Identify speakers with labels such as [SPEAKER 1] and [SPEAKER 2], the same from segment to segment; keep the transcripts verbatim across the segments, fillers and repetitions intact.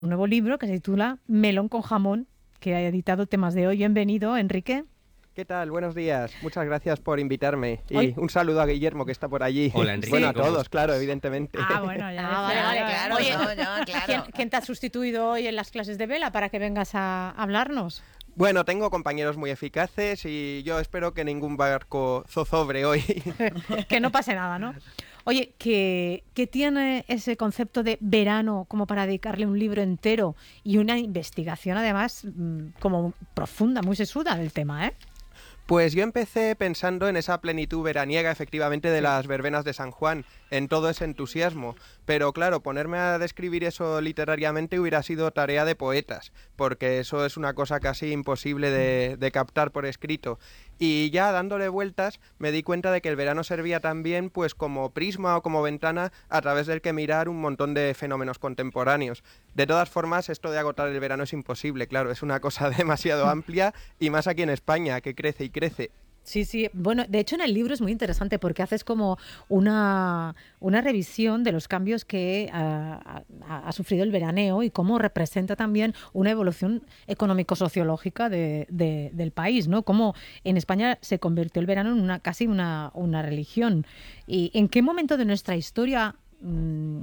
[SPEAKER 1] un nuevo libro que se titula Melón con jamón, que ha editado Temas de Hoy. Bienvenido, Enrique.
[SPEAKER 2] ¿Qué tal? Buenos días. Muchas gracias por invitarme. Y
[SPEAKER 1] Hoy...
[SPEAKER 2] un saludo a Guillermo, que está por allí.
[SPEAKER 3] Hola, Enrique.
[SPEAKER 2] Bueno, a todos,
[SPEAKER 3] ¿Cómo?
[SPEAKER 2] claro, evidentemente.
[SPEAKER 1] Ah, bueno, ya.
[SPEAKER 4] Ah, vale, vale, claro.
[SPEAKER 1] Oye,
[SPEAKER 4] no, no, claro.
[SPEAKER 1] ¿quién, ¿quién te ha sustituido hoy en las clases de vela para que vengas a hablarnos?
[SPEAKER 2] Bueno, tengo compañeros muy eficaces y yo espero que ningún barco zozobre hoy.
[SPEAKER 1] Que no pase nada, ¿no? Oye, ¿qué, ¿qué tiene ese concepto de verano como para dedicarle un libro entero y una investigación además como profunda, muy sesuda del tema, eh?
[SPEAKER 2] Pues yo empecé pensando en esa plenitud veraniega, efectivamente, de las verbenas de San Juan, en todo ese entusiasmo. Pero claro, ponerme a describir eso literariamente hubiera sido tarea de poetas, porque eso es una cosa casi imposible de, de captar por escrito. Y ya dándole vueltas me di cuenta de que el verano servía también pues como prisma o como ventana a través del que mirar un montón de fenómenos contemporáneos. De todas formas, esto de agotar el verano es imposible, claro, es una cosa demasiado amplia y más aquí en España, que crece y crece.
[SPEAKER 1] Sí, sí. Bueno, de hecho en el libro es muy interesante porque haces como una, una revisión de los cambios que ha, ha, ha sufrido el veraneo y cómo representa también una evolución económico-sociológica de, de, del país, ¿no? Cómo en España se convirtió el verano en una casi una, una religión. ¿Y en qué momento de nuestra historia mmm,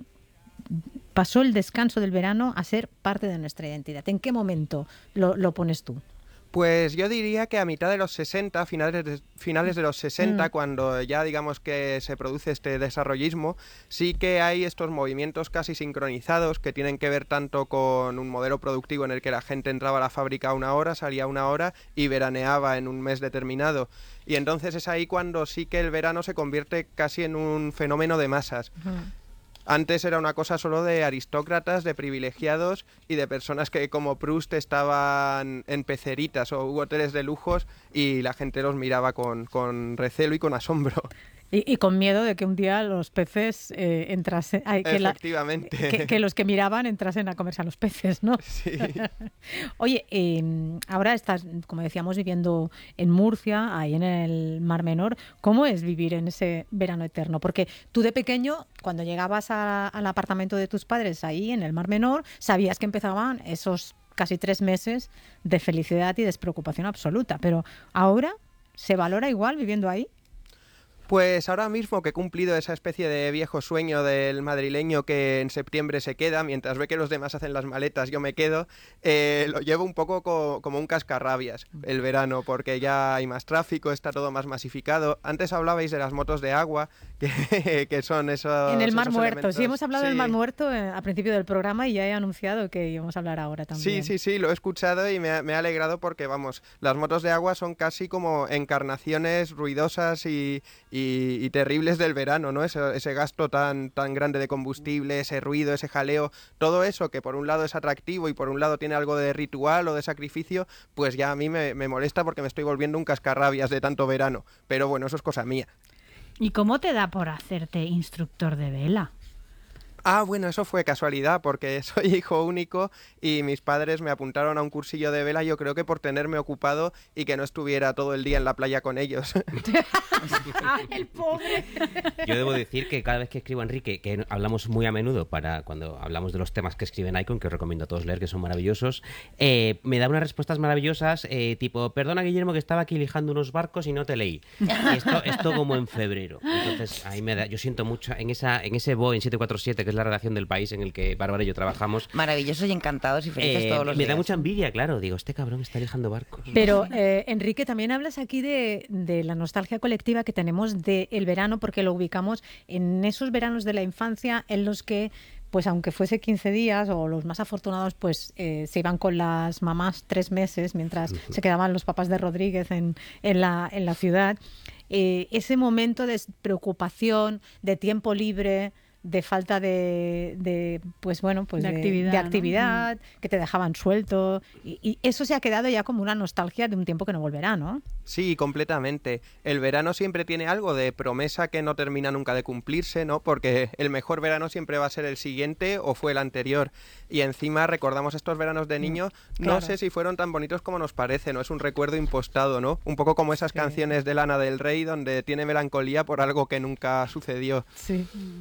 [SPEAKER 1] pasó el descanso del verano a ser parte de nuestra identidad? ¿En qué momento lo, lo pones tú?
[SPEAKER 2] Pues yo diría que a mitad de los sesenta, finales de, finales de los sesenta, mm. cuando ya digamos que se produce este desarrollismo, sí que hay estos movimientos casi sincronizados que tienen que ver tanto con un modelo productivo en el que la gente entraba a la fábrica una hora, salía una hora y veraneaba en un mes determinado. Y entonces es ahí cuando sí que el verano se convierte casi en un fenómeno de masas. Mm. Antes era una cosa solo de aristócratas, de privilegiados y de personas que como Proust estaban en peceritas o hoteles de lujos y la gente los miraba con, con recelo y con asombro.
[SPEAKER 1] Y, y con miedo de que un día los peces eh, entrasen... Ay, que
[SPEAKER 2] Efectivamente.
[SPEAKER 1] La, que, que los que miraban entrasen a comerse a los peces, ¿no?
[SPEAKER 2] Sí.
[SPEAKER 1] Oye, eh, ahora estás, como decíamos, viviendo en Murcia, ahí en el Mar Menor. ¿Cómo es vivir en ese verano eterno? Porque tú de pequeño, cuando llegabas a, al apartamento de tus padres ahí en el Mar Menor, sabías que empezaban esos casi tres meses de felicidad y despreocupación absoluta. Pero ahora, ¿se valora igual viviendo ahí?
[SPEAKER 2] Pues ahora mismo que he cumplido esa especie de viejo sueño del madrileño que en septiembre se queda, mientras ve que los demás hacen las maletas, yo me quedo, eh, lo llevo un poco co- como un cascarrabias el verano, porque ya hay más tráfico, está todo más masificado. Antes hablabais de las motos de agua, que, que son esos
[SPEAKER 1] En el Mar
[SPEAKER 2] esos
[SPEAKER 1] Muerto,
[SPEAKER 2] elementos.
[SPEAKER 1] sí, hemos hablado
[SPEAKER 2] sí.
[SPEAKER 1] del Mar Muerto eh, al principio del programa y ya he anunciado que íbamos a hablar ahora también.
[SPEAKER 2] Sí, sí, sí, lo he escuchado y me ha, me ha alegrado porque, vamos, las motos de agua son casi como encarnaciones ruidosas y... Y, y terribles del verano, ¿no? Ese, ese gasto tan, tan grande de combustible, ese ruido, ese jaleo, todo eso que por un lado es atractivo y por un lado tiene algo de ritual o de sacrificio, pues ya a mí me, me molesta porque me estoy volviendo un cascarrabias de tanto verano. Pero bueno, eso es cosa mía.
[SPEAKER 4] ¿Y cómo te da por hacerte instructor de vela?
[SPEAKER 2] Ah, bueno, eso fue casualidad, porque soy hijo único y mis padres me apuntaron a un cursillo de vela, yo creo que por tenerme ocupado y que no estuviera todo el día en la playa con ellos.
[SPEAKER 1] ¡El pobre!
[SPEAKER 3] Yo debo decir que cada vez que escribo a Enrique, que hablamos muy a menudo para cuando hablamos de los temas que escribe en Icon, que os recomiendo a todos leer, que son maravillosos, eh, me da unas respuestas maravillosas, eh, tipo, perdona Guillermo que estaba aquí lijando unos barcos y no te leí. Y esto, esto como en febrero. Entonces, ahí me da, yo siento mucho, en esa en ese Boeing siete cuatro siete, que es la redacción del País en el que Bárbara y yo trabajamos.
[SPEAKER 4] Maravillosos y encantados y felices
[SPEAKER 3] eh,
[SPEAKER 4] todos los
[SPEAKER 3] me
[SPEAKER 4] días.
[SPEAKER 3] Me da mucha envidia, claro. Digo, este cabrón está lijando barcos.
[SPEAKER 1] Pero, eh, Enrique, también hablas aquí de, de la nostalgia colectiva que tenemos del verano, porque lo ubicamos en esos veranos de la infancia en los que, pues aunque fuese quince días, o los más afortunados, pues eh, se iban con las mamás tres meses, mientras uh-huh. se quedaban los papás de Rodríguez en, en, la, en la ciudad. Eh, ese momento de preocupación, de tiempo libre, de falta de, de pues bueno pues
[SPEAKER 4] de
[SPEAKER 1] de
[SPEAKER 4] actividad,
[SPEAKER 1] de actividad
[SPEAKER 4] ¿no?
[SPEAKER 1] Que te dejaban suelto y, y eso se ha quedado ya como una nostalgia de un tiempo que no volverá, ¿no?
[SPEAKER 2] Sí, completamente. El verano siempre tiene algo de promesa que no termina nunca de cumplirse, ¿no? Porque el mejor verano siempre va a ser el siguiente o fue el anterior. Y encima recordamos estos veranos de niño, claro. No sé si fueron tan bonitos como nos parece, ¿no? Es un recuerdo impostado, ¿no? Un poco como esas sí. canciones de Lana del Rey donde tiene melancolía por algo que nunca sucedió.
[SPEAKER 1] Sí.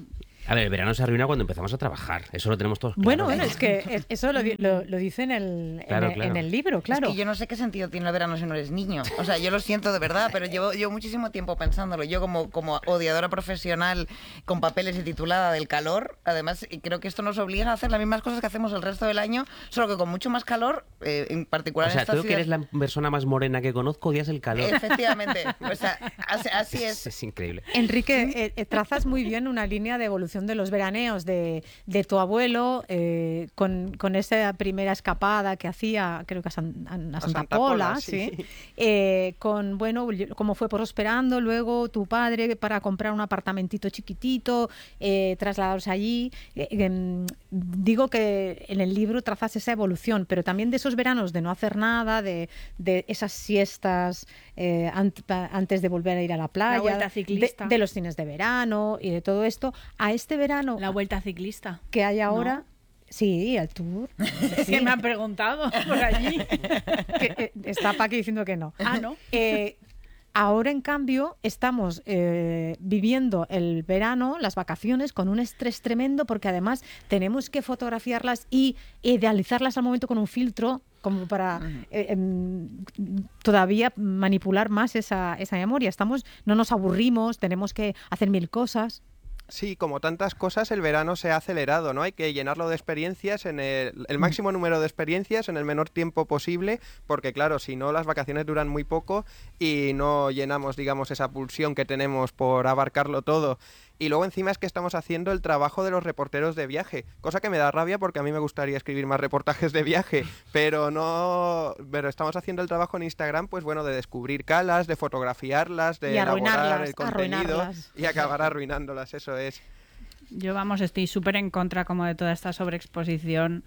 [SPEAKER 3] A ver, el verano se arruina cuando empezamos a trabajar. Eso lo tenemos todos claro.
[SPEAKER 1] Bueno, bueno, es que es- eso lo, di- lo, lo dice en el, en,
[SPEAKER 3] Claro,
[SPEAKER 1] el,
[SPEAKER 3] claro.
[SPEAKER 1] en el libro, claro.
[SPEAKER 5] Es que yo no sé qué sentido tiene el verano si no eres niño. O sea, yo lo siento de verdad, pero llevo, llevo muchísimo tiempo pensándolo. Yo como, como odiadora profesional con papeles y titulada del calor, además y creo que esto nos obliga a hacer las mismas cosas que hacemos el resto del año, solo que con mucho más calor, eh, en particular
[SPEAKER 3] O sea,
[SPEAKER 5] en esta
[SPEAKER 3] tú
[SPEAKER 5] ciudad.
[SPEAKER 3] que eres la persona más morena que conozco, odias el calor.
[SPEAKER 5] Efectivamente. O sea, así, así
[SPEAKER 3] Es,
[SPEAKER 5] es.
[SPEAKER 3] es increíble.
[SPEAKER 1] Enrique, eh, eh, trazas muy bien una línea de evolución de los veraneos de, de tu abuelo, eh, con, con esa primera escapada que hacía, creo que a, San- a- a Santa,
[SPEAKER 2] Santa
[SPEAKER 1] Pola,
[SPEAKER 2] Pola,
[SPEAKER 1] sí.
[SPEAKER 2] sí.
[SPEAKER 1] Eh, con, bueno, yo- cómo fue prosperando luego tu padre para comprar un apartamentito chiquitito, eh, trasladarse allí. Eh, em, digo que en el libro trazas esa evolución, pero también de esos veranos de no hacer nada, de, de esas siestas eh, ant- antes de volver a ir a la playa,
[SPEAKER 4] vuelta
[SPEAKER 1] de-
[SPEAKER 4] ciclista.
[SPEAKER 1] de los fines de verano y de todo esto, a este verano
[SPEAKER 4] La vuelta ciclista.
[SPEAKER 1] que hay ahora. Sí, el tour.
[SPEAKER 4] Es que me han preguntado por allí.
[SPEAKER 1] Que, eh, está Paqui diciendo que no.
[SPEAKER 4] Ah, ¿no?
[SPEAKER 1] Eh, ahora, en cambio, estamos eh, viviendo el verano, las vacaciones, con un estrés tremendo porque además tenemos que fotografiarlas y idealizarlas al momento con un filtro como para eh, em, todavía manipular más esa, esa memoria. Estamos, no nos aburrimos, tenemos que hacer mil cosas.
[SPEAKER 2] Sí, como tantas cosas, el verano se ha acelerado, ¿no? Hay que llenarlo de experiencias, en el, el máximo número de experiencias en el menor tiempo posible, porque claro, si no, las vacaciones duran muy poco y no llenamos, digamos, esa pulsión que tenemos por abarcarlo todo. Y luego encima es que estamos haciendo el trabajo de los reporteros de viaje, cosa que me da rabia porque a mí me gustaría escribir más reportajes de viaje, pero no, pero estamos haciendo el trabajo en Instagram, pues bueno, de descubrir calas, de fotografiarlas, de
[SPEAKER 1] Y
[SPEAKER 2] elaborar
[SPEAKER 1] arruinarlas,
[SPEAKER 2] el contenido
[SPEAKER 1] arruinarlas.
[SPEAKER 2] y acabar arruinándolas, eso es.
[SPEAKER 4] Yo, vamos, estoy súper en contra como de toda esta sobreexposición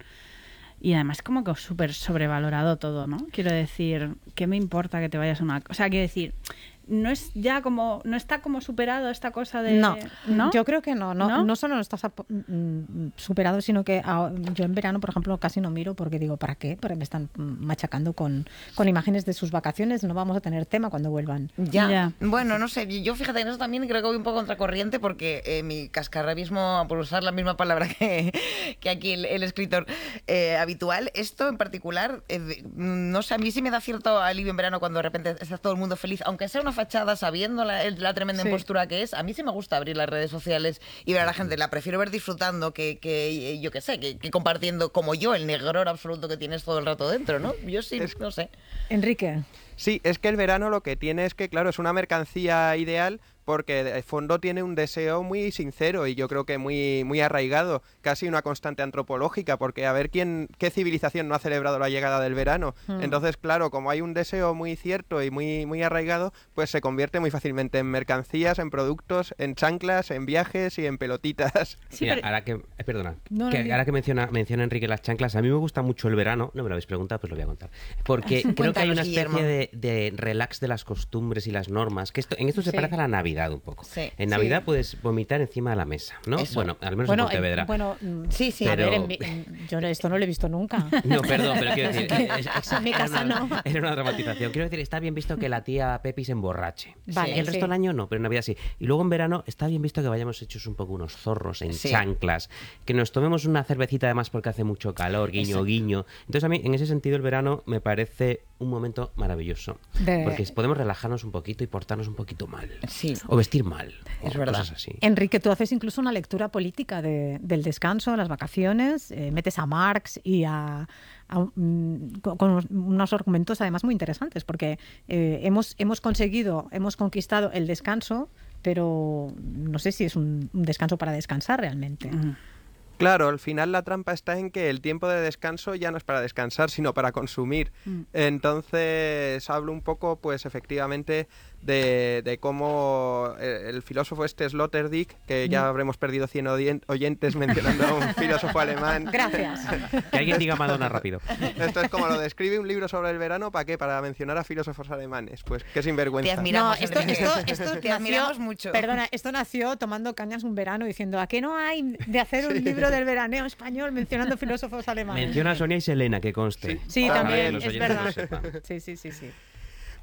[SPEAKER 4] y además como que súper sobrevalorado todo, ¿no? Quiero decir, ¿qué me importa que te vayas a una... O sea, quiero decir, no es ya como... No está como superado esta cosa de...
[SPEAKER 1] No,
[SPEAKER 4] ¿no?
[SPEAKER 1] yo creo que no. No,
[SPEAKER 4] ¿No?
[SPEAKER 1] no solo no estás ap- mm, superado, sino que ah, yo en verano, por ejemplo, casi no miro porque digo, ¿para qué? Porque me están mm, machacando con, con imágenes de sus vacaciones. No vamos a tener tema cuando vuelvan.
[SPEAKER 5] Ya.
[SPEAKER 4] Ya.
[SPEAKER 5] Bueno, no sé, yo fíjate en eso también creo que voy un poco contracorriente porque eh, mi cascarrabiismo, por usar la misma palabra que, que aquí el, el escritor eh, habitual, esto en particular, eh, de- no sé, a mí sí me da cierto alivio en verano cuando de repente está todo el mundo feliz, aunque sea una fachada sabiendo la, el- la tremenda
[SPEAKER 1] Sí.
[SPEAKER 5] impostura que es, a mí sí me gusta abrir las redes sociales y ver a la gente, la prefiero ver disfrutando que, que eh, yo qué sé, que, que compartiendo como yo el negror absoluto que tienes todo el rato dentro, ¿no? Yo sí,
[SPEAKER 2] Es-
[SPEAKER 5] no sé.
[SPEAKER 1] Enrique.
[SPEAKER 2] Sí, es que el verano lo que tiene es que, claro, es una mercancía ideal porque de fondo tiene un deseo muy sincero y yo creo que muy, muy arraigado, casi una constante antropológica, porque a ver quién, qué civilización no ha celebrado la llegada del verano.
[SPEAKER 1] Mm.
[SPEAKER 2] Entonces, claro, como hay un deseo muy cierto y muy, muy arraigado, pues se convierte muy fácilmente en mercancías, en productos, en chanclas, en viajes y en pelotitas.
[SPEAKER 1] Sí,
[SPEAKER 3] Mira,
[SPEAKER 1] pero-
[SPEAKER 3] ahora que, eh, perdona,
[SPEAKER 1] No, no,
[SPEAKER 3] que
[SPEAKER 1] di-
[SPEAKER 3] ahora que menciona, menciona Enrique las chanclas, a mí me gusta mucho el verano, no me lo habéis preguntado, pues lo voy a contar, porque creo que hay
[SPEAKER 5] Cuéntanos,
[SPEAKER 3] una especie
[SPEAKER 5] Guillermo.
[SPEAKER 3] de, de relax de las costumbres y las normas, que esto, en esto se
[SPEAKER 1] Sí.
[SPEAKER 3] parece a la Navidad un poco.
[SPEAKER 5] Sí.
[SPEAKER 3] En Navidad
[SPEAKER 1] Sí.
[SPEAKER 3] puedes vomitar encima de la mesa, ¿no?
[SPEAKER 5] Eso.
[SPEAKER 3] Bueno, al menos
[SPEAKER 1] Bueno,
[SPEAKER 3] en Pontevedra.
[SPEAKER 1] en- bueno, mm,
[SPEAKER 5] Sí, sí.
[SPEAKER 1] a ver,
[SPEAKER 3] Pero-
[SPEAKER 1] en mi- en- yo esto no lo he visto nunca.
[SPEAKER 3] No, perdón, pero quiero decir, es- es-
[SPEAKER 1] En mi
[SPEAKER 3] era
[SPEAKER 1] casa
[SPEAKER 3] una-
[SPEAKER 1] no.
[SPEAKER 3] Era una dramatización. Quiero decir, está bien visto que la tía Pepi se emborrache.
[SPEAKER 1] Vale,
[SPEAKER 3] el resto
[SPEAKER 1] sí.
[SPEAKER 3] del año no, pero en Navidad sí. Y luego en verano está bien visto que vayamos hechos un poco unos zorros en
[SPEAKER 5] Sí.
[SPEAKER 3] chanclas, que nos tomemos una cervecita además porque hace mucho calor, guiño,
[SPEAKER 5] Exacto.
[SPEAKER 3] guiño. Entonces a mí, en ese sentido, el verano me parece un momento maravilloso.
[SPEAKER 1] De-
[SPEAKER 3] Porque podemos relajarnos un poquito y portarnos un poquito mal.
[SPEAKER 5] Sí.
[SPEAKER 3] O vestir mal.
[SPEAKER 5] Es
[SPEAKER 3] o
[SPEAKER 5] verdad.
[SPEAKER 3] Cosas así.
[SPEAKER 1] Enrique, tú haces incluso una lectura política de- del descanso, las vacaciones, eh, metes a Marx y a, a, mm, con, con unos- unos argumentos además muy interesantes, porque eh, hemos, hemos conseguido, hemos conquistado el descanso, pero no sé si es un, un descanso para descansar realmente.
[SPEAKER 4] Mm.
[SPEAKER 2] Claro, al final la trampa está en que el tiempo de descanso ya no es para descansar, sino para consumir.
[SPEAKER 4] Mm.
[SPEAKER 2] Entonces hablo un poco, pues efectivamente, de, de cómo eh, el filósofo este Sloterdijk, que ya habremos perdido cien odien- oyentes mencionando a un filósofo alemán.
[SPEAKER 1] Gracias.
[SPEAKER 3] Que alguien diga Madonna rápido.
[SPEAKER 2] Esto es como lo describe un libro sobre el verano, ¿para qué? Para mencionar a filósofos alemanes. Pues qué
[SPEAKER 5] Te
[SPEAKER 2] sinvergüenza.
[SPEAKER 5] admiramos,
[SPEAKER 1] No, esto,
[SPEAKER 5] Enrique.
[SPEAKER 1] esto, esto
[SPEAKER 5] Te
[SPEAKER 1] nació-
[SPEAKER 5] admiramos mucho.
[SPEAKER 1] Perdona, esto nació tomando cañas un verano diciendo, ¿a qué no hay de hacer un libro del veraneo español mencionando filósofos alemanes?
[SPEAKER 3] Menciona a Sonia y Selena, que conste.
[SPEAKER 1] Sí,
[SPEAKER 3] Para que
[SPEAKER 1] también,
[SPEAKER 3] los
[SPEAKER 1] es
[SPEAKER 3] oyentes lo
[SPEAKER 1] verdad.
[SPEAKER 3] sepan.
[SPEAKER 1] Sí, sí, sí, sí.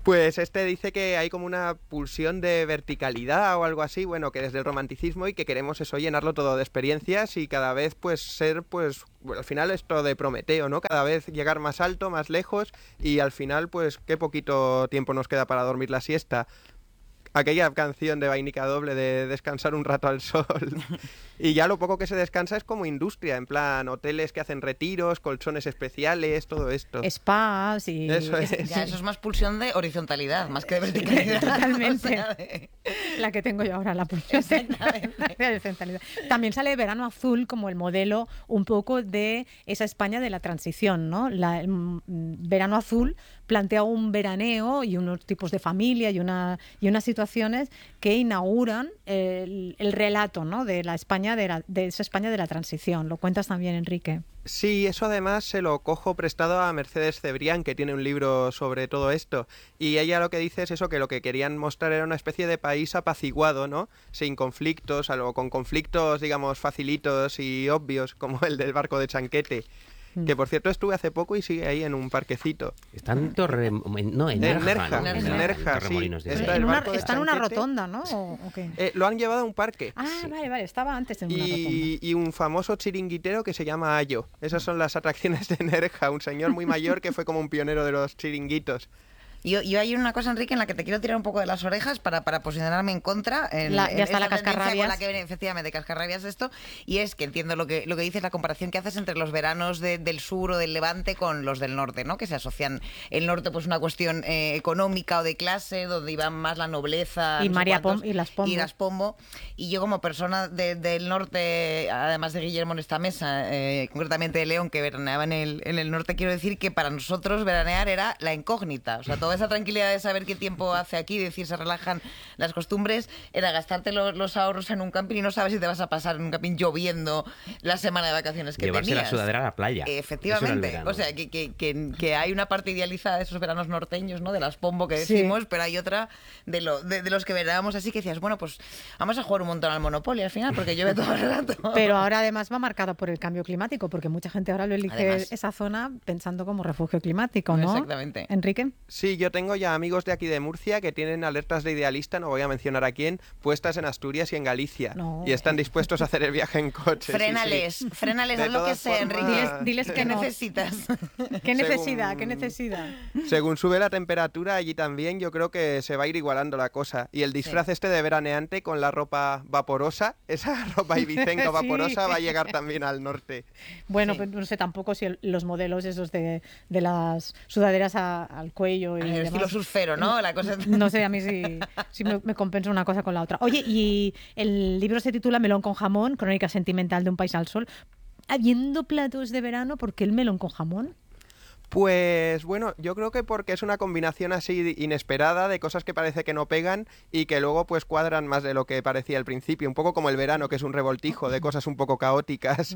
[SPEAKER 2] Pues este dice que hay como una pulsión de verticalidad o algo así, bueno, que desde el romanticismo y que queremos eso, llenarlo todo de experiencias y cada vez pues ser, pues, bueno, al final esto de Prometeo, ¿no? Cada vez llegar más alto, más lejos y al final pues qué poquito tiempo nos queda para dormir la siesta. Aquella canción de Vainica Doble de descansar un rato al sol. Y ya lo poco que se descansa es como industria, en plan hoteles que hacen retiros, colchones especiales, todo esto.
[SPEAKER 1] Spas y...
[SPEAKER 2] Eso es.
[SPEAKER 5] Ya, eso es más pulsión de horizontalidad, más que de verticalidad.
[SPEAKER 1] Totalmente.
[SPEAKER 5] O sea, de-
[SPEAKER 1] La que tengo yo ahora, la pulsión de de horizontalidad. También sale Verano Azul como el modelo un poco de esa España de la transición, ¿no? La, el, mm, Verano Azul plantea un veraneo y unos tipos de familia y, una, y unas situaciones que inauguran el, el relato, ¿no? de la España de, la, de esa España de la transición. Lo cuentas también, Enrique.
[SPEAKER 2] Sí, eso además se lo cojo prestado a Mercedes Cebrián, que tiene un libro sobre todo esto. Y ella lo que dice es eso, que lo que querían mostrar era una especie de país apaciguado, ¿no? Sin conflictos, algo con conflictos, digamos, facilitos y obvios, como el del barco de Chanquete. Que por cierto estuve hace poco y sigue ahí en un parquecito.
[SPEAKER 3] Está en Torre... No, en
[SPEAKER 2] En
[SPEAKER 3] Nerja.
[SPEAKER 2] Nerja,
[SPEAKER 3] ¿no?
[SPEAKER 5] en
[SPEAKER 2] Nerja, sí.
[SPEAKER 3] Torremolinos de
[SPEAKER 2] Está
[SPEAKER 3] Nerja.
[SPEAKER 2] el
[SPEAKER 1] En una-
[SPEAKER 2] barco de
[SPEAKER 1] está en una
[SPEAKER 2] Chanquete.
[SPEAKER 1] rotonda, ¿no? ¿O, o qué?
[SPEAKER 2] Eh, lo han llevado a un parque.
[SPEAKER 1] Ah, vale, vale. Estaba antes en una rotonda.
[SPEAKER 2] Y, y un famoso chiringuitero que se llama Ayo. Esas son las atracciones de Nerja, un señor muy mayor que fue como un pionero de los chiringuitos.
[SPEAKER 5] Yo, yo hay una cosa, Enrique, en la que te quiero tirar un poco de las orejas para, para posicionarme en contra. En,
[SPEAKER 1] La-
[SPEAKER 5] en
[SPEAKER 1] ya está
[SPEAKER 5] esta
[SPEAKER 1] la
[SPEAKER 5] tendencia
[SPEAKER 1] cascarrabias.
[SPEAKER 5] con la que viene, efectivamente, cascarrabias esto. Y es que entiendo lo que, lo que dices, la comparación que haces entre los veranos de- del sur o del levante con los del norte, ¿no? Que se asocian el norte, pues una cuestión eh, económica o de clase, donde iban más la nobleza.
[SPEAKER 1] Y
[SPEAKER 5] no sé
[SPEAKER 1] María
[SPEAKER 5] cuántos,
[SPEAKER 1] Pom- y las Pombo.
[SPEAKER 5] Y las Pombo. Y yo, como persona de- del norte, además de Guillermo en esta mesa, eh, concretamente de León, que veraneaba en el, en el norte, quiero decir que para nosotros veranear era la incógnita. O sea, toda esa tranquilidad de saber qué tiempo hace aquí, decir se relajan las costumbres, era gastarte lo- los ahorros en un camping y no sabes si te vas a pasar en un camping lloviendo la semana de vacaciones que
[SPEAKER 3] Llevarse
[SPEAKER 5] tenías.
[SPEAKER 3] la sudadera a la playa. Eso era el
[SPEAKER 5] Efectivamente.
[SPEAKER 3] verano.
[SPEAKER 5] O sea, que, que, que, que hay una parte idealizada de esos veranos norteños, ¿no? De las Pombo que
[SPEAKER 1] Sí.
[SPEAKER 5] decimos, pero hay otra de, lo, de, de los que verábamos así que decías, bueno, pues vamos a jugar un montón al Monopoly al final, porque llueve todo el rato.
[SPEAKER 1] Pero ahora además va marcado por el cambio climático, porque mucha gente ahora lo elige
[SPEAKER 5] Además.
[SPEAKER 1] esa zona pensando como refugio climático, ¿no?
[SPEAKER 5] Exactamente.
[SPEAKER 1] Enrique.
[SPEAKER 2] Sí, yo tengo ya amigos de aquí de Murcia que tienen alertas de idealista, no voy a mencionar a quién, puestas en Asturias y en Galicia.
[SPEAKER 1] No.
[SPEAKER 2] Y están dispuestos a hacer el viaje en coche. sí, sí.
[SPEAKER 5] Frénales, frénales,
[SPEAKER 2] De
[SPEAKER 5] haz lo que
[SPEAKER 2] todas
[SPEAKER 5] sea,
[SPEAKER 2] formas-
[SPEAKER 5] Enrique.
[SPEAKER 1] Diles, diles
[SPEAKER 5] ¿Qué
[SPEAKER 1] que no.
[SPEAKER 5] necesitas?
[SPEAKER 1] ¿Qué necesidad?
[SPEAKER 2] Según-
[SPEAKER 1] ¿Qué necesidad?
[SPEAKER 2] Según sube la temperatura allí también, yo creo que se va a ir igualando la cosa. Y el disfraz este de veraneante con la ropa vaporosa, esa ropa ibicenca
[SPEAKER 1] Sí.
[SPEAKER 2] vaporosa va a llegar también al norte.
[SPEAKER 1] Bueno,
[SPEAKER 5] Sí.
[SPEAKER 1] pues no sé tampoco si el- los modelos esos de, de las sudaderas a- al cuello y
[SPEAKER 5] El estilo
[SPEAKER 1] demás.
[SPEAKER 5] surfero, ¿no? La cosa
[SPEAKER 1] No sé a mí si, si me, me compensa una cosa con la otra. Oye, y el libro se titula Melón con jamón, crónica sentimental de un país al sol. Habiendo platos de verano, ¿por qué el melón con jamón?
[SPEAKER 2] Pues bueno, yo creo que porque es una combinación así inesperada de cosas que parece que no pegan y que luego pues cuadran más de lo que parecía al principio. Un poco como el verano, que es un revoltijo de cosas un poco caóticas.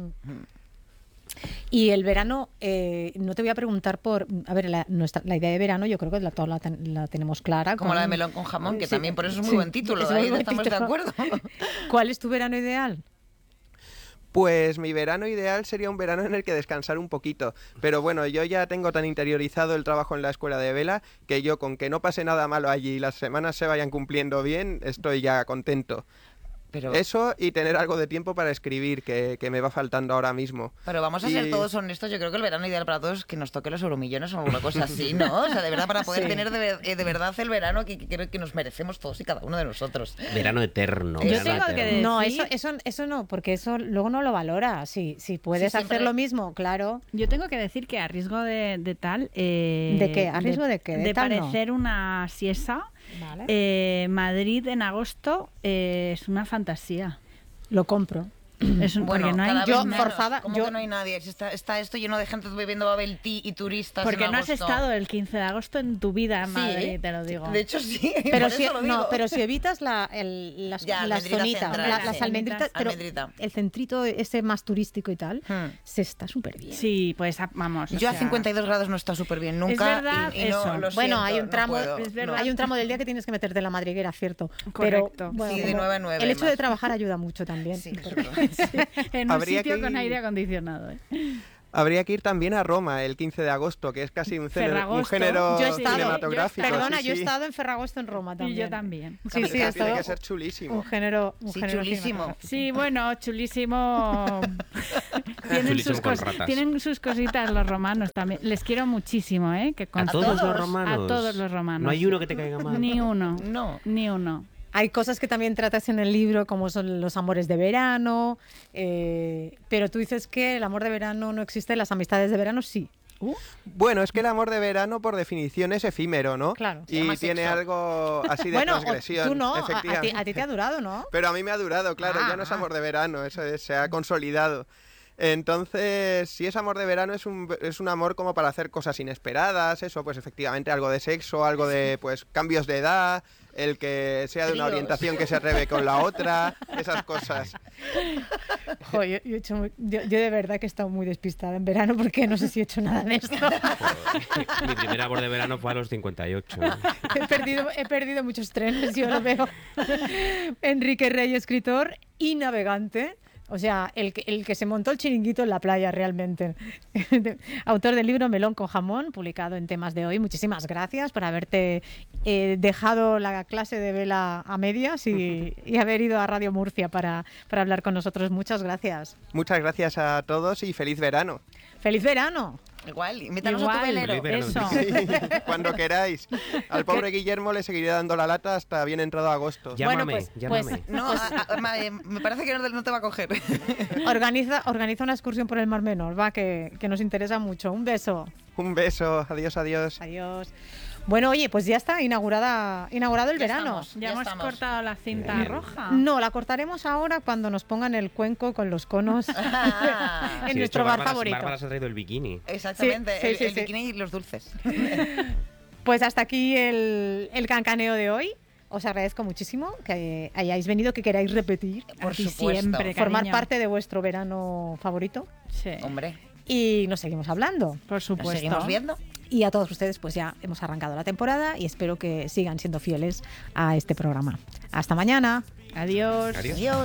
[SPEAKER 1] Y el verano, eh, no te voy a preguntar por... A ver, la, nuestra, la idea de verano yo creo que la, toda la, ten- la tenemos clara.
[SPEAKER 5] como
[SPEAKER 1] con-
[SPEAKER 5] la de melón con jamón, que
[SPEAKER 1] Sí,
[SPEAKER 5] también por eso es muy
[SPEAKER 1] sí,
[SPEAKER 5] buen título.
[SPEAKER 1] es muy
[SPEAKER 5] Ahí
[SPEAKER 1] buen
[SPEAKER 5] estamos de
[SPEAKER 1] título.
[SPEAKER 5] acuerdo.
[SPEAKER 1] ¿Cuál es tu verano ideal?
[SPEAKER 2] Pues mi verano ideal sería un verano en el que descansar un poquito. Pero bueno, yo ya tengo tan interiorizado el trabajo en la escuela de vela que yo con que no pase nada malo allí y las semanas se vayan cumpliendo bien, estoy ya contento.
[SPEAKER 5] Pero,
[SPEAKER 2] Eso y tener algo de tiempo para escribir, que, que me va faltando ahora mismo.
[SPEAKER 5] pero vamos a ser
[SPEAKER 2] Y-
[SPEAKER 5] todos honestos. Yo creo que el verano ideal para todos es que nos toque los euromillones o alguna cosa así, ¿no? O sea, de verdad, para poder
[SPEAKER 1] Sí.
[SPEAKER 5] tener de, ver- eh, de verdad el verano que, que creo que nos merecemos todos y cada uno de nosotros.
[SPEAKER 3] Verano eterno.
[SPEAKER 5] Yo
[SPEAKER 3] verano
[SPEAKER 4] tengo que
[SPEAKER 3] eterno.
[SPEAKER 4] decir-
[SPEAKER 1] No,
[SPEAKER 4] sí.
[SPEAKER 1] eso, eso, eso no, porque eso luego no lo valora. Si, si puedes
[SPEAKER 5] Sí, siempre-
[SPEAKER 1] hacer lo mismo, claro.
[SPEAKER 4] Yo tengo que decir que a riesgo de, de tal... eh,
[SPEAKER 1] ¿De qué? ¿A riesgo de qué? ¿De
[SPEAKER 4] De
[SPEAKER 1] tal no?
[SPEAKER 4] parecer una siesa,
[SPEAKER 1] Vale.
[SPEAKER 4] eh, Madrid en agosto eh, es una fantasía.
[SPEAKER 1] Lo compro.
[SPEAKER 4] Es un,
[SPEAKER 5] Bueno,
[SPEAKER 4] porque no hay...
[SPEAKER 5] cada vez
[SPEAKER 1] yo,
[SPEAKER 5] menos.
[SPEAKER 1] forzada,
[SPEAKER 5] ¿Cómo
[SPEAKER 1] yo-
[SPEAKER 5] que no hay nadie? Si Está, está esto lleno de gente bebiendo bubble tea y turistas
[SPEAKER 4] Porque
[SPEAKER 5] en
[SPEAKER 4] no has
[SPEAKER 5] agosto.
[SPEAKER 4] estado el quince de agosto en tu vida en
[SPEAKER 5] Sí,
[SPEAKER 4] Madrid, te lo digo.
[SPEAKER 5] De hecho, sí.
[SPEAKER 1] Pero
[SPEAKER 5] por
[SPEAKER 1] si,
[SPEAKER 5] eso lo
[SPEAKER 1] no,
[SPEAKER 5] digo.
[SPEAKER 1] pero si evitas la, el- las,
[SPEAKER 5] Ya,
[SPEAKER 1] las
[SPEAKER 5] almendrita
[SPEAKER 1] zonitas,
[SPEAKER 5] central,
[SPEAKER 1] la-
[SPEAKER 5] sí.
[SPEAKER 1] las almendritas, pero
[SPEAKER 5] Almendrita.
[SPEAKER 1] el centrito ese más turístico y tal,
[SPEAKER 5] Hmm.
[SPEAKER 1] se está súper bien.
[SPEAKER 4] Sí, pues ah, vamos. o
[SPEAKER 5] Yo a
[SPEAKER 4] sea,
[SPEAKER 5] cincuenta y dos grados no está súper bien nunca.
[SPEAKER 4] Es verdad,
[SPEAKER 5] y, y no,
[SPEAKER 4] eso.
[SPEAKER 5] lo
[SPEAKER 1] Bueno,
[SPEAKER 5] siento,
[SPEAKER 1] hay un
[SPEAKER 5] no
[SPEAKER 1] tramo,
[SPEAKER 5] puedo,
[SPEAKER 4] es verdad.
[SPEAKER 5] no.
[SPEAKER 1] hay un tramo del día que tienes que meterte en la madriguera, cierto.
[SPEAKER 4] Correcto.
[SPEAKER 1] Pero bueno,
[SPEAKER 5] Sí, de
[SPEAKER 1] como
[SPEAKER 5] nueve a nueve
[SPEAKER 1] el hecho
[SPEAKER 5] más.
[SPEAKER 1] de trabajar ayuda mucho también.
[SPEAKER 5] Sí,
[SPEAKER 1] Porque-
[SPEAKER 5] sobre todo.
[SPEAKER 4] en un
[SPEAKER 2] Habría
[SPEAKER 4] sitio
[SPEAKER 2] que
[SPEAKER 4] con
[SPEAKER 2] ir-
[SPEAKER 4] aire acondicionado. ¿eh?
[SPEAKER 2] Habría que ir también a Roma el quince de agosto, que es casi un, cene- un
[SPEAKER 4] Ferragosto.
[SPEAKER 2] género
[SPEAKER 1] Yo he estado-
[SPEAKER 2] cinematográfico.
[SPEAKER 1] Perdona,
[SPEAKER 2] sí,
[SPEAKER 1] yo he
[SPEAKER 2] sí.
[SPEAKER 1] estado en Ferragosto en Roma también.
[SPEAKER 4] Y yo también.
[SPEAKER 1] Sí, sí,
[SPEAKER 2] Eso
[SPEAKER 1] he
[SPEAKER 2] tiene
[SPEAKER 1] estado
[SPEAKER 2] que ser chulísimo.
[SPEAKER 1] un género, un
[SPEAKER 5] Sí,
[SPEAKER 1] género
[SPEAKER 5] chulísimo.
[SPEAKER 1] cinematográfico.
[SPEAKER 4] Sí, bueno, chulísimo. tienen,
[SPEAKER 3] Chulísimo
[SPEAKER 4] sus
[SPEAKER 3] con
[SPEAKER 4] cos-
[SPEAKER 3] ratas.
[SPEAKER 4] tienen sus cositas los romanos también. Les quiero muchísimo, ¿eh? Que
[SPEAKER 3] A
[SPEAKER 4] conste.
[SPEAKER 3] todos
[SPEAKER 5] todos?
[SPEAKER 3] los romanos.
[SPEAKER 4] A todos los romanos.
[SPEAKER 3] No hay uno que te caiga mal.
[SPEAKER 4] Ni uno.
[SPEAKER 5] No.
[SPEAKER 4] Ni uno.
[SPEAKER 1] Hay cosas que también tratas en el libro, como son los amores de verano, eh, pero tú dices que el amor de verano no existe, las amistades de verano sí. Uh,
[SPEAKER 2] Bueno, es que el amor de verano, por definición, es efímero, ¿no?
[SPEAKER 1] Claro.
[SPEAKER 5] Se
[SPEAKER 2] Y
[SPEAKER 5] llama
[SPEAKER 2] tiene
[SPEAKER 5] sexo.
[SPEAKER 2] algo así de
[SPEAKER 1] bueno, o-
[SPEAKER 2] transgresión.
[SPEAKER 1] tú no, a, a ti,
[SPEAKER 2] efectivamente.
[SPEAKER 1] a ti te ha durado, ¿no?
[SPEAKER 2] Pero a mí me ha durado, claro, ya no es
[SPEAKER 1] Ah.
[SPEAKER 2] amor de verano, eso es, se ha consolidado. Entonces, si es amor de verano, es un, es un amor como para hacer cosas inesperadas, eso, pues efectivamente algo de sexo, algo de pues cambios de edad, el que sea de una
[SPEAKER 5] Tríos.
[SPEAKER 2] orientación que se reve con la otra, esas cosas.
[SPEAKER 1] Jo, yo, yo he hecho muy- yo- yo de verdad que he estado muy despistada en verano porque no sé si he hecho nada de esto.
[SPEAKER 3] Mi primer amor de verano fue a los cincuenta y ocho.
[SPEAKER 1] he, perdido, he perdido muchos trenes, yo lo veo. Enrique Rey, escritor y navegante. O sea, el que, el que se montó el chiringuito en la playa realmente. Autor del libro Melón con jamón, publicado en Temas de Hoy. Muchísimas gracias por haberte eh, dejado la clase de vela a medias y, y haber ido a Radio Murcia para, para hablar con nosotros. Muchas gracias.
[SPEAKER 2] Muchas gracias a todos y feliz verano.
[SPEAKER 1] ¡Feliz verano!
[SPEAKER 5] Igual, invítanos a tu
[SPEAKER 4] Igual,
[SPEAKER 5] velero.
[SPEAKER 3] Feliz verano.
[SPEAKER 4] eso.
[SPEAKER 2] Sí, cuando queráis. Al pobre Guillermo le seguiré dando la lata hasta bien entrado agosto.
[SPEAKER 3] Llámame,
[SPEAKER 1] Bueno, pues-
[SPEAKER 3] llámame.
[SPEAKER 1] pues-
[SPEAKER 5] No, a- a- ma- eh, me parece que no, no te va a coger.
[SPEAKER 1] Organiza, organiza una excursión por el Mar Menor, va, que, que nos interesa mucho. Un beso.
[SPEAKER 2] Un beso, adiós, adiós.
[SPEAKER 1] Adiós. Bueno, oye, pues ya está inaugurada, inaugurado el
[SPEAKER 5] Ya
[SPEAKER 1] verano.
[SPEAKER 5] estamos.
[SPEAKER 4] Ya,
[SPEAKER 5] Ya
[SPEAKER 4] hemos
[SPEAKER 5] estamos.
[SPEAKER 4] cortado la cinta
[SPEAKER 3] Bien.
[SPEAKER 4] roja.
[SPEAKER 1] No, la cortaremos ahora cuando nos pongan el cuenco con los conos
[SPEAKER 5] Ah,
[SPEAKER 1] en
[SPEAKER 3] Sí, de
[SPEAKER 1] nuestro
[SPEAKER 3] hecho,
[SPEAKER 1] bar
[SPEAKER 3] Bárbara-
[SPEAKER 1] favorito.
[SPEAKER 3] Bárbara se ha traído el bikini.
[SPEAKER 5] Exactamente,
[SPEAKER 1] Sí, sí,
[SPEAKER 5] el,
[SPEAKER 1] sí,
[SPEAKER 5] el
[SPEAKER 1] sí.
[SPEAKER 5] bikini y los dulces.
[SPEAKER 1] Pues hasta aquí el, el cancaneo de hoy. Os agradezco muchísimo que hayáis venido, que queráis repetir,
[SPEAKER 5] Por
[SPEAKER 4] ti
[SPEAKER 5] supuesto.
[SPEAKER 4] siempre,
[SPEAKER 1] formar
[SPEAKER 4] cariño.
[SPEAKER 1] parte de vuestro verano favorito.
[SPEAKER 4] Sí,
[SPEAKER 5] Hombre,
[SPEAKER 1] Y nos seguimos hablando.
[SPEAKER 4] por
[SPEAKER 5] nos
[SPEAKER 4] supuesto.
[SPEAKER 5] seguimos viendo.
[SPEAKER 1] Y a todos ustedes, pues ya hemos arrancado la temporada y espero que sigan siendo fieles a este programa. Hasta mañana.
[SPEAKER 4] Adiós.
[SPEAKER 3] Adiós.
[SPEAKER 5] Adiós.